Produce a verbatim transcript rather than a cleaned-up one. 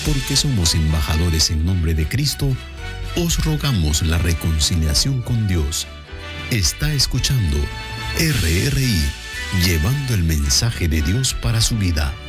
porque somos embajadores en nombre de Cristo, os rogamos la reconciliación con Dios. Está escuchando R R I, llevando el mensaje de Dios para su vida.